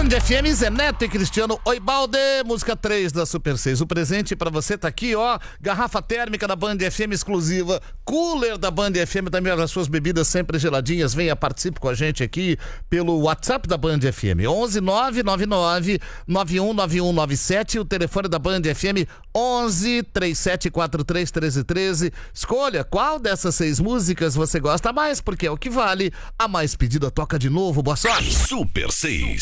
FM, Zé Neto e Cristiano Oibalde, música 3 da Super 6. O presente pra você tá aqui, ó, garrafa térmica da Band FM exclusiva, cooler da Band FM, também as suas bebidas sempre geladinhas. Venha, participe com a gente aqui pelo WhatsApp da Band FM, 11 999 919197, o telefone da Band FM 11 3743 1313. Escolha qual dessas 6 músicas você gosta mais, porque é o que vale. A mais pedida toca de novo. Boa sorte. Super 6.